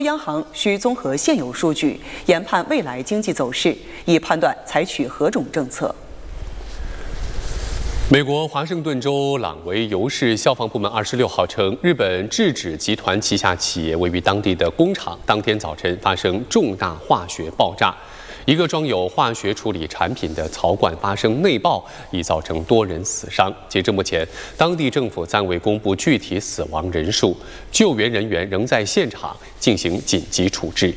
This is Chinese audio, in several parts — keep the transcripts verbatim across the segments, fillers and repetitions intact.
央行需综合现有数据，研判未来经济走势，以判断采取何种政策。 美国华盛顿州朗维尤市消防部门二十六号称，日本制纸集团旗下企业位于当地的工厂当天早晨发生重大化学爆炸，一个装有化学处理产品的槽管发生内爆，已造成多人死伤。截至目前，当地政府暂未公布具体死亡人数，救援人员仍在现场进行紧急处置。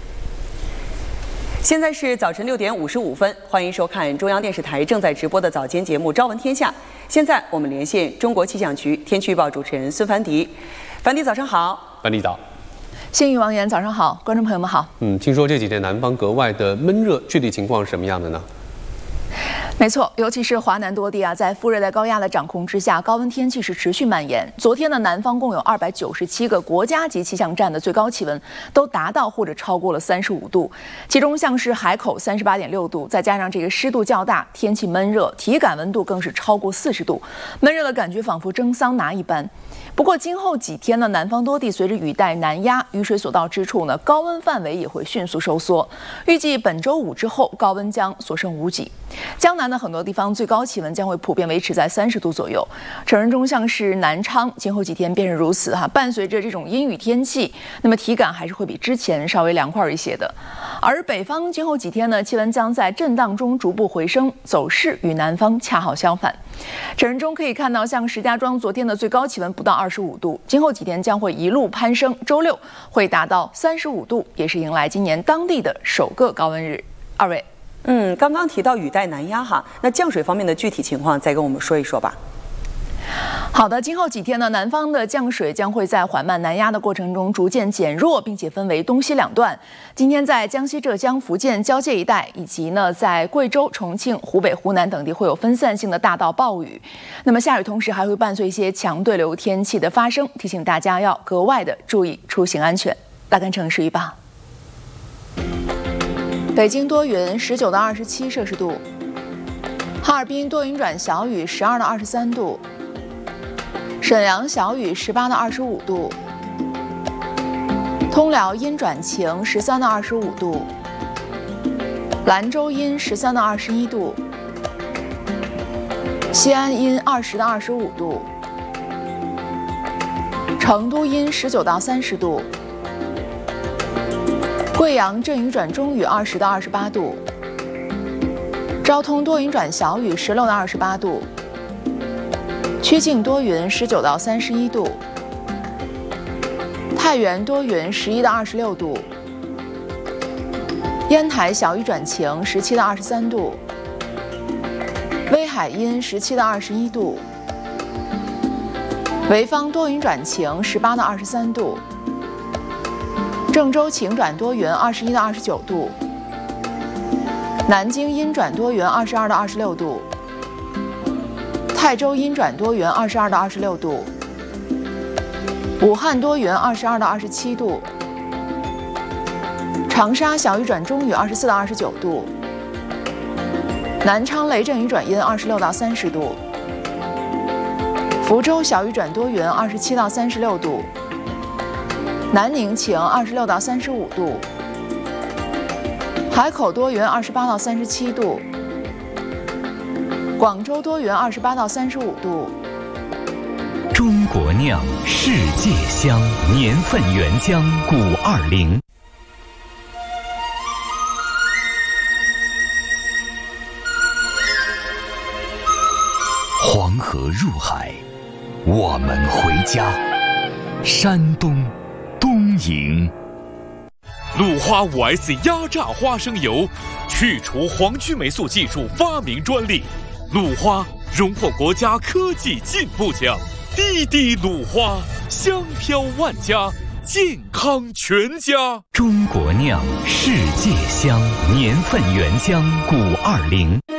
现在是早晨六点五十五分，欢迎收看中央电视台正在直播的早间节目《朝闻天下》。现在我们连线中国气象局天气预报主持人孙凡迪。凡迪，早上好。 凡迪早。 新宇王岩，早上好，观众朋友们好。 嗯，听说这几天南方格外的闷热，具体情况是什么样的呢？ 没错，尤其是华南多地啊，在副热带高压的掌控之下，高温天气是持续蔓延。昨天呢，南方共有二百九十七个国家级气象站的最高气温都达到或者超过了三十五度，其中像是海口三十八点六度，再加上这个湿度较大，天气闷热，体感温度更是超过四十度，闷热的感觉仿佛蒸桑拿一般。 不过，今后几天呢，南方多地随着雨带南压，雨水所到之处呢，高温范围也会迅速收缩。预计本周五之后，高温将所剩无几。江南的很多地方最高气温将会普遍维持在三十度左右。城市中像是南昌，今后几天便是如此哈。伴随着这种阴雨天气，那么体感还是会比之前稍微凉快一些的。而北方今后几天呢，气温将在震荡中逐步回升，走势与南方恰好相反。 城市中可以看到，像石家庄昨天的最高气温不到二十五度，今后几天将会一路攀升，周六会达到三十五度，也是迎来今年当地的首个高温日。二位， 嗯，刚刚提到雨带南压哈，那降水方面的具体情况再跟我们说一说吧。 好的，今后几天呢，南方的降水将会在缓慢南压的过程中逐渐减弱，并且分为东西两段。今天在江西、浙江、福建交界一带，以及呢在贵州、重庆、湖北、湖南等地会有分散性的大到暴雨。那么下雨同时还会伴随一些强对流天气的发生，提醒大家要格外的注意出行安全。来看城市预报：北京多云，十九到二十七摄氏度；哈尔滨多云转小雨，十二到二十三度。 沈阳小雨，十八到二十五度；通辽阴转晴，十三到二十五度；兰州阴，十三到二十一度；西安阴，二十到二十五度；成都阴，十九到三十度；贵阳阵雨转中雨，二十到二十八度；昭通多云转小雨，十六到二十八度。 曲靖多云，十九到三十一度；太原多云，十一到二十六度；烟台小雨转晴，十七到二十三度；威海阴，十七到二十一度；潍坊多云转晴，十八到二十三度；郑州晴转多云，二十一到二十九度；南京阴转多云，二十二到二十六度。 泰州阴转多云，二十二到二十六度；武汉多云，二十二到二十七度；长沙小雨转中雨，二十四到二十九度；南昌雷阵雨转阴，二十六到三十度；福州小雨转多云，二十七到三十六度；南宁晴，二十六到三十五度；海口多云，二十八到三十七度。 广州多云，二十八到三十五度。 中国酿，世界香，年份原浆古二零。黄河入海，我们回家。山东东营。 鲁花 五 S 压榨花生油，去除黄曲霉素技术发明专利。 鲁花荣获国家科技进步奖，滴滴鲁花，香飘万家，健康全家。 中国酿，世界香，年份原浆古二零。